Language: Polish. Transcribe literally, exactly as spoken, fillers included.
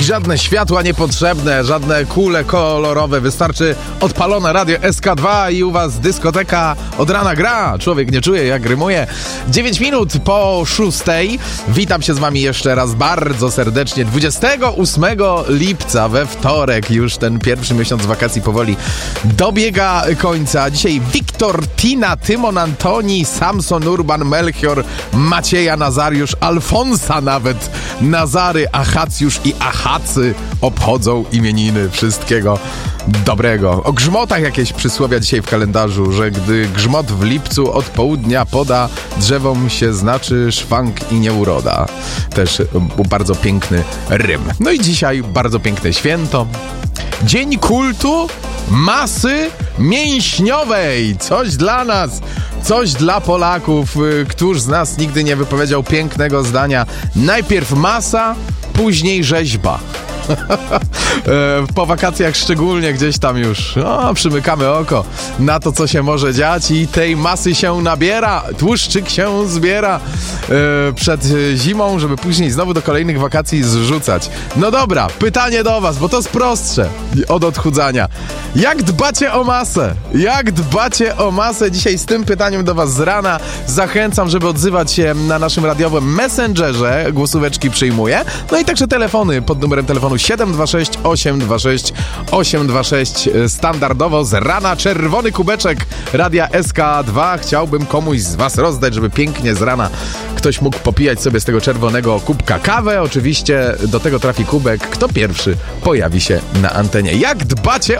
Żadne światła niepotrzebne, żadne kule kolorowe, wystarczy odpalone radio S K dwa i u was dyskoteka od rana gra. Człowiek nie czuje, jak rymuje. dziewięć minut po szóstej. Witam się z wami jeszcze raz bardzo serdecznie. dwudziestego ósmego lipca we wtorek, już ten pierwszy miesiąc wakacji powoli dobiega końca. Dzisiaj Wiktor, Tina, Tymon, Antoni, Samson, Urban, Melchior, Macieja, Nazariusz, Alfonsa nawet, Nazary, Achacjusz i Achacy obchodzą imieniny. Wszystkiego dobrego. O grzmotach jakieś przysłowia dzisiaj w kalendarzu, że gdy grzmot w lipcu od południa poda, drzewom się znaczy szwank i nieuroda. Też bardzo piękny rym. No i dzisiaj bardzo piękne święto. Dzień kultu masy mięśniowej. Coś dla nas, coś dla Polaków. Któż z nas nigdy nie wypowiedział pięknego zdania: najpierw masa, później rzeźba. Po wakacjach szczególnie gdzieś tam już o, przymykamy oko na to, co się może dziać, i tej masy się nabiera, tłuszczyk się zbiera e, przed zimą, żeby później znowu do kolejnych wakacji zrzucać. No dobra, pytanie do was, bo to jest prostsze od odchudzania. Jak dbacie o masę? Jak dbacie o masę? Dzisiaj z tym pytaniem do was z rana. Zachęcam, żeby odzywać się na naszym radiowym Messengerze. Głosóweczki przyjmuję. No i także telefony pod numerem telefonu siedem dwa sześć osiem dwa sześć osiem dwa sześć. Standardowo z rana czerwony kubeczek radia S K dwa chciałbym komuś z was rozdać, żeby pięknie z rana ktoś mógł popijać sobie z tego czerwonego kubka kawę. Oczywiście do tego trafi kubek, kto pierwszy pojawi się na antenie. Jak dbacie